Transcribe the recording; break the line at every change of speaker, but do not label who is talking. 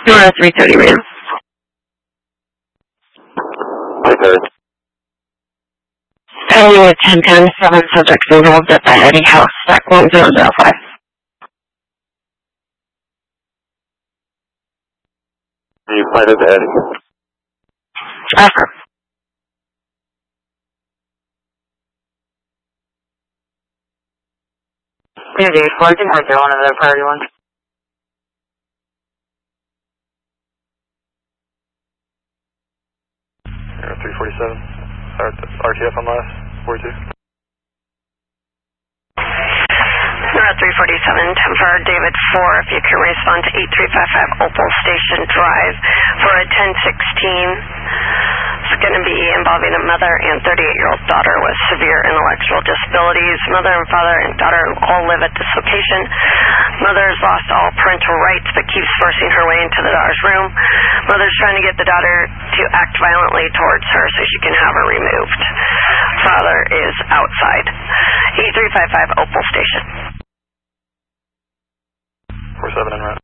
330 ma'am. Pending with 10-7 subjects involved at the Eddie House at 1005.
You find at the Eddie?
Affirm.
Maybe, I think I got one of the priority ones.
You're 347. RTF on last, 42.
You're at 347, 10 for David 4, if you can respond to 8355 Opal Station Drive for a 1016. It's going to be involving a mother and 38-year-old daughter with severe intellectual disabilities. Mother and father and daughter all live at this location. Mother's lost all parental rights but keeps forcing her way into the daughter's room. Mother's trying to get the daughter to act violently towards her so she can have her removed. Father is outside. 8355 Opal Station.
47 en route.